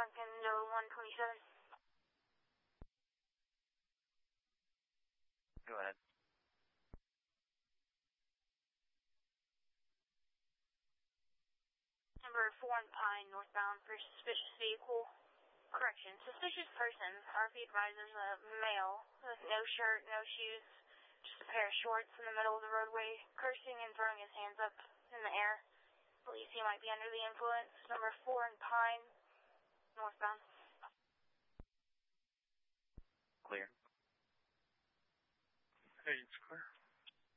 Duncan to 127. Go ahead. Number 4 and Pine, northbound for suspicious vehicle. Correction, suspicious person. RP advises a male with no shirt, no shoes, just a pair of shorts in the middle of the roadway, cursing and throwing his hands up in the air. Believes he might be under the influence. Number 4 and Pine, northbound. Clear. Hey, it's clear.